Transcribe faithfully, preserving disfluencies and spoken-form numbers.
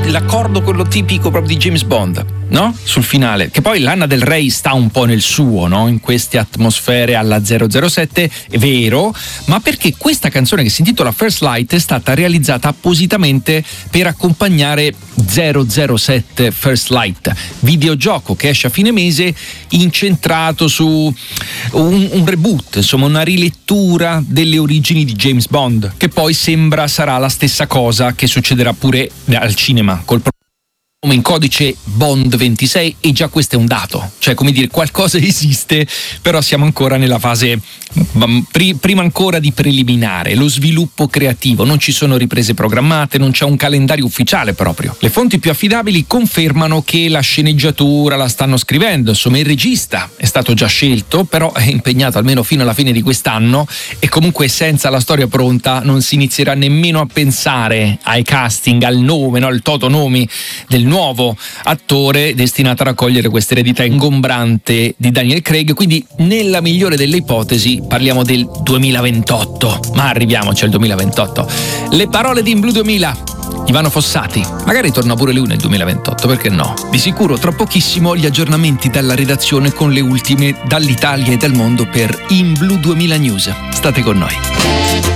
l'accordo quello tipico proprio di James Bond, no? Sul finale, che poi Lana Del Rey sta un po' nel suo, no? In queste atmosfere alla zero zero sette, è vero, ma perché questa canzone che si intitola First Light è stata realizzata appositamente per accompagnare zero zero sette First Light, videogioco che esce a fine mese incentrato su un, un reboot, insomma una rilettura delle origini di James Bond, che poi sembra sarà la stessa cosa che succederà pure al cinema col in codice Bond ventisei, e già questo è un dato, cioè come dire qualcosa esiste, però siamo ancora nella fase pri- prima ancora di preliminare, lo sviluppo creativo, non ci sono riprese programmate, non c'è un calendario ufficiale proprio. Le fonti più affidabili confermano che la sceneggiatura la stanno scrivendo, insomma il regista è stato già scelto, però è impegnato almeno fino alla fine di quest'anno, e comunque senza la storia pronta non si inizierà nemmeno a pensare ai casting, al nome, no? Al toto nomi del nuovo attore destinato a raccogliere questa eredità ingombrante di Daniel Craig. Quindi nella migliore delle ipotesi parliamo del duemilaventotto, ma arriviamoci al duemilaventotto. Le parole di In Blue duemila, Ivano Fossati, magari torna pure lui nel duemilaventotto, perché no? Di sicuro tra pochissimo gli aggiornamenti dalla redazione con le ultime dall'Italia e dal mondo per In Blue duemila News. State con noi.